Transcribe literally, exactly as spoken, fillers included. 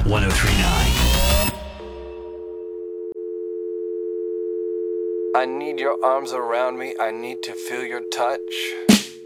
ten thirty-nine. I need your arms around me. I need to feel your touch.